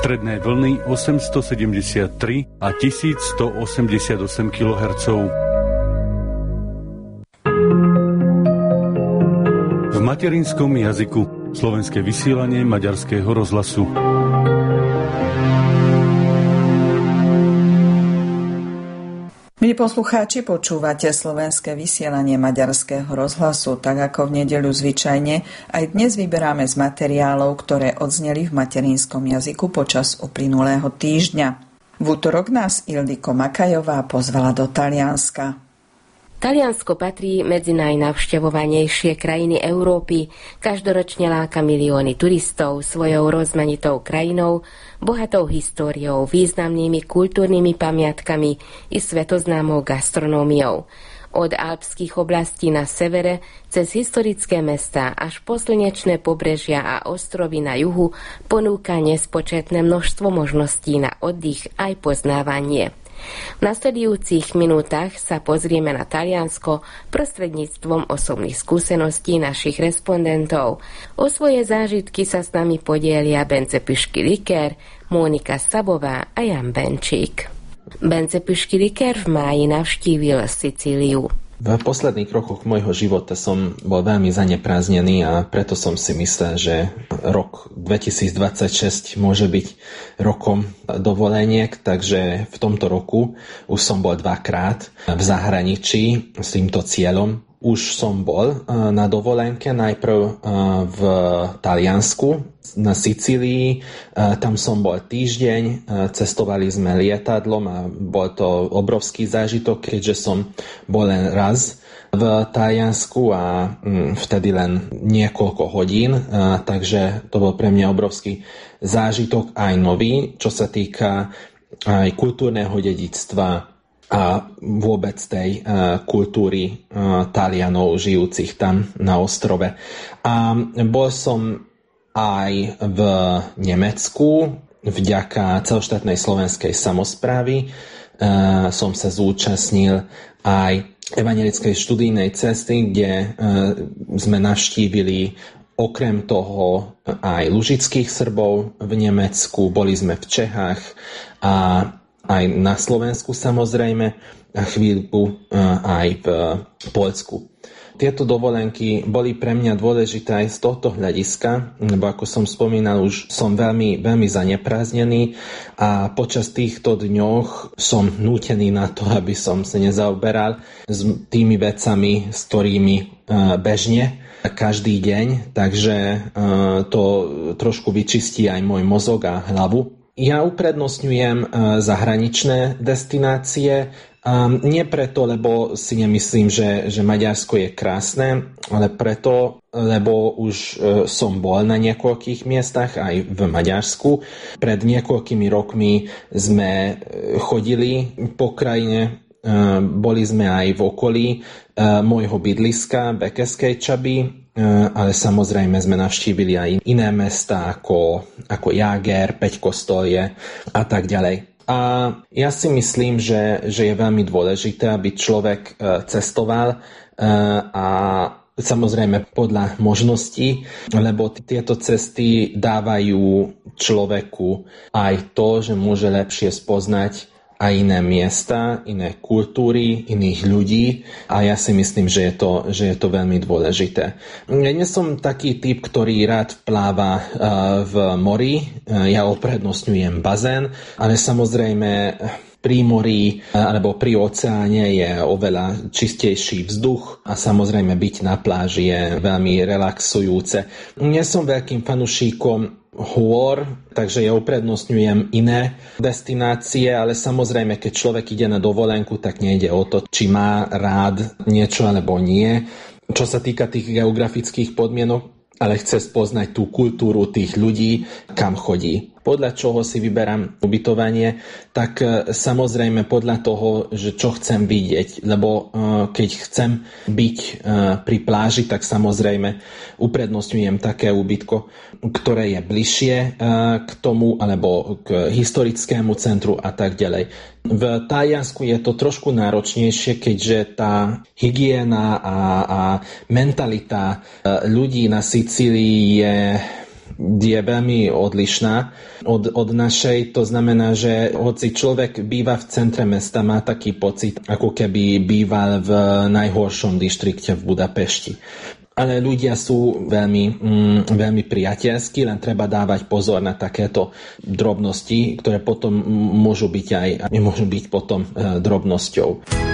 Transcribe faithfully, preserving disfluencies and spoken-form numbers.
Stredné vlny osemstosedemdesiattri a tisícstoosemdesiatosem kilohertzov. V materinskom jazyku. Slovenské vysielanie Maďarského rozhlasu. Milí poslucháči, počúvate Slovenské vysielanie Maďarského rozhlasu. Tak ako v nedeľu zvyčajne, aj dnes vyberáme z materiálov, ktoré odzneli v materinskom jazyku počas uplynulého týždňa. V útorok nás Ildiko Makajová pozvala do Talianska. Taliansko patrí medzi najnavštevovanejšie krajiny Európy. Každoročne láka milióny turistov svojou rozmanitou krajinou, bohatou históriou, významnými kultúrnymi pamiatkami i svetoznámou gastronómiou. Od alpských oblastí na severe cez historické mestá až po slnečné pobrežia a ostrovy na juhu ponúka nespočetné množstvo možností na oddych aj poznávanie. V nasledujúcich minútach sa pozrieme na Taliansko prostredníctvom osobných skúseností našich respondentov. O svoje zážitky sa s nami podielia Bence Püšky-Liker, Mónika Szabová a Jan Benčík. Bence Püšky-Liker v máji navštívil Sicíliu. V posledných rokoch môjho života som bol veľmi zanepráznený a preto som si myslel, že rok dvetisícdvadsaťšesť môže byť rokom dovoleniek, takže v tomto roku už som bol dvakrát v zahraničí s týmto cieľom. Už som bol na dovolenke najprv v Taliansku, na Sicílii, tam som bol týždeň, cestovali sme lietadlom a bol to obrovský zážitok, keďže som bol len raz v Taliansku a vtedy len niekoľko hodín, takže to bol pre mňa obrovský zážitok aj nový, čo sa týka aj kultúrneho dedičstva a vôbec tej uh, kultúry uh, Talianov žijúcich tam na ostrove. A bol som aj v Nemecku vďaka celoštátnej slovenskej samosprávy. Uh, som sa zúčastnil aj evangelickej študijnej cesty, kde uh, sme navštívili okrem toho aj lužických Srbov v Nemecku, boli sme v Čechách a aj na Slovensku samozrejme a chvíľku aj v Poľsku. Tieto dovolenky boli pre mňa dôležité aj z tohto hľadiska, lebo ako som spomínal, už som veľmi, veľmi zanepráznený a počas týchto dňoch som nútený na to, aby som sa nezaoberal s tými vecami, s ktorými bežne každý deň, takže to trošku vyčistí aj môj mozog a hlavu. Ja uprednostňujem zahraničné destinácie, nie preto, lebo si nemyslím, že, že Maďarsko je krásne, ale preto, lebo už som bol na niekoľkých miestach aj v Maďarsku. Pred niekoľkými rokmi sme chodili po krajine, boli sme aj v okolí môjho bydliska Bekeskej Čaby, ale samozrejme sme navštívili aj iné mestá ako, ako Jáger, Peťkostolje a tak ďalej. A ja si myslím, že, že je veľmi dôležité, aby človek cestoval a samozrejme podľa možností, lebo tieto cesty dávajú človeku aj to, že môže lepšie spoznať aj iné miesta, iné kultúry, iných ľudí a ja si myslím, že je to, že je to veľmi dôležité. Ja nie som taký typ, ktorý rád pláva v mori, ja uprednostňujem bazén, ale samozrejme pri mori alebo pri oceáne je oveľa čistejší vzduch a samozrejme byť na pláži je veľmi relaxujúce. Nie som veľkým fanúšikom hôr, takže ja uprednostňujem iné destinácie, ale samozrejme, keď človek ide na dovolenku, tak nejde o to, či má rád niečo alebo nie. Čo sa týka tých geografických podmienok, ale chce spoznať tú kultúru tých ľudí, kam chodí. Podľa čoho si vyberám ubytovanie, tak samozrejme podľa toho, že čo chcem vidieť, lebo keď chcem byť pri pláži, tak samozrejme uprednostňujem také ubytko, ktoré je bližšie k tomu, alebo k historickému centru a tak ďalej. V Taliansku je to trošku náročnejšie, keďže tá hygiena a, a mentalita ľudí na Sicílii je je veľmi odlišná od, od našej. To znamená, že hoci človek býva v centre mesta, má taký pocit, ako keby býval v najhoršom dištrikte v Budapešti. Ale ľudia sú veľmi, mm, veľmi priateľskí, len treba dávať pozor na takéto drobnosti, ktoré potom môžu byť aj môžu byť potom e, drobnosťou.